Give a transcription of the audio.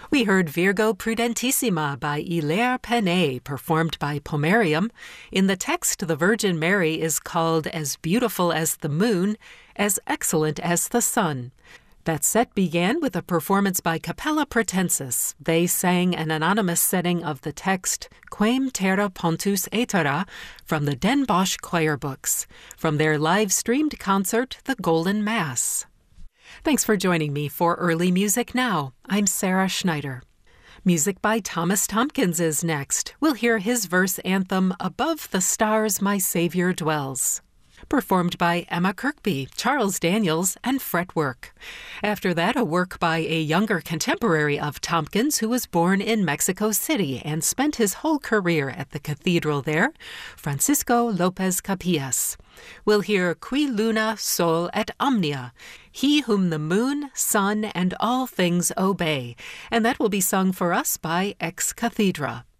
We heard Virgo Prudentissima by Hilaire Pennet, performed by Pomerium. In the text, the Virgin Mary is called as beautiful as the moon, as excellent as the sun. That set began with a performance by Capella Pratensis. They sang an anonymous setting of the text Quem terra pontus aetera from the Den Bosch choir books, from their live-streamed concert, The Golden Mass. Thanks for joining me for Early Music Now. I'm Sarah Schneider. Music by Thomas Tompkins is next. We'll hear his verse anthem, Above the Stars My Savior Dwells, performed by Emma Kirkby, Charles Daniels, and Fretwork. After that, a work by a younger contemporary of Tompkins who was born in Mexico City and spent his whole career at the cathedral there, Francisco Lopez Capillas. We'll hear Qui Luna Sol et Omnia, He whom the moon, sun, and all things obey, and that will be sung for us by Ex Cathedra.